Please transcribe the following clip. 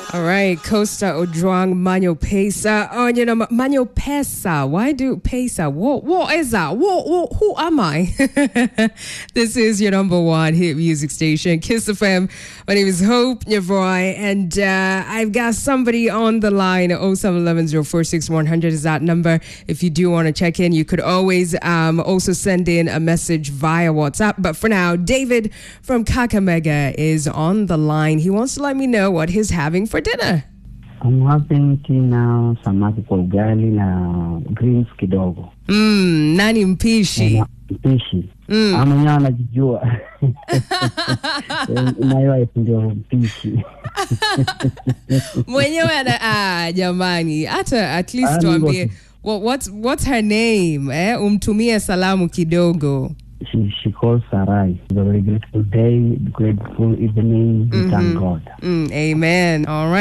All right, Costa Ojwang Manyo Pesa. Oh, you know, Manyo Pesa. Why do Pesa? What is that? Who am I? This is your number one hit music station, Kiss FM. My name is Hope Nyavroy, and I've got somebody on the line. 0711-046-100 is that number. If you do want to check in, you could always also send in a message via WhatsApp. But for now, David from Kakamega is on the line. He wants to let me know what he's having for dinner. I'm having tea now, samaki kwa ugali na greens kidogo. Nani mpishi? Mpishi. Mwenyewe anajijua. Nayo ndio mpishi. Mwenyewe jamani, hata at least tuambie what's her name? Umtumie salamu kidogo. She calls Sarai. It's a very grateful day, grateful evening. Thank God. Amen. All right.